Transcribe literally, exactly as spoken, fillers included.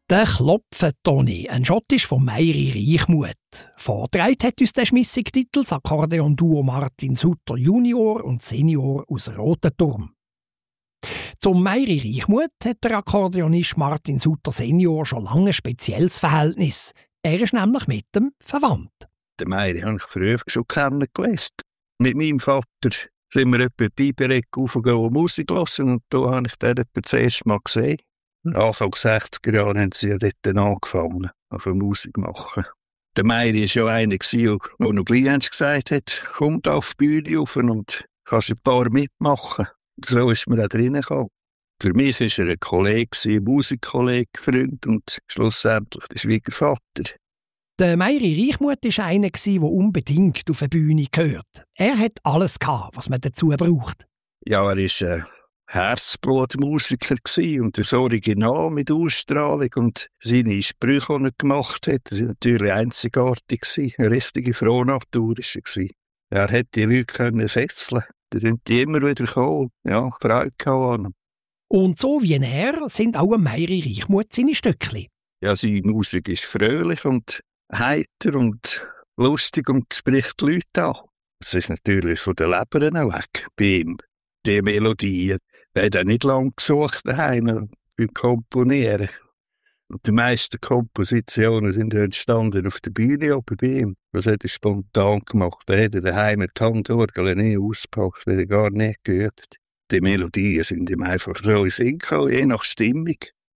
Der Klopfen-Toni, ein Schott ist von Meiri Reichmuth. Vorgetragen hat uns der schmissige Titel das Akkordeon-Duo Martin Sutter Junior und Senior aus Rotenturm. Zum Meiri Reichmuth hat der Akkordeonist Martin Sutter Senior schon lange ein spezielles Verhältnis. Er ist nämlich mit dem verwandt. Den Meiri habe ich früher schon kennengelernt. Mit meinem Vater sind wir etwa die Bibereck aufgegangen und Musik hören und da habe ich den etwa das erste Mal gesehen. Anfang sechziger Jahre haben sie ja dort angefangen, auf Musik machen. Der Meiri war ja einer, der noch gleich gesagt hat, komm da auf die Bühne rauf und kannst ein paar mitmachen. So ist man auch reingekommen. Für mich war er ein Kollege, ein Musikkollege, Freund und schlussendlich der Schwiegervater. Der Meiri Reichmuth war einer, der unbedingt auf eine Bühne gehört. Er hat alles gehabt, was man dazu braucht. Ja, er war ein Herzblutmusiker und das Original mit Ausstrahlung und seine Sprüche, die er gemacht hat, das war natürlich einzigartig. Eine richtige Frohnatur war er. Er hätte die Leute fesseln können. Da sind die immer wieder gekommen. Ja, Freude an ihm. Und so wie er sind auch am Meiri Reichmuth seine Stückchen. Ja, seine Musik ist fröhlich und heiter und lustig und spricht die Leute an. Das ist natürlich von den Lebern auch weg bei ihm. Die Melodien. Er hat auch nicht lange gesucht daheim beim Komponieren. Und die meisten Kompositionen sind entstanden auf der Bühne oben bei ihm. Das hat er spontan gemacht. Er hat daheim die Handorgel nie ausgepackt, weil er gar nicht gehört hat. Die Melodien sind ihm einfach so in den Sinn gekommen, je nach Stimmung.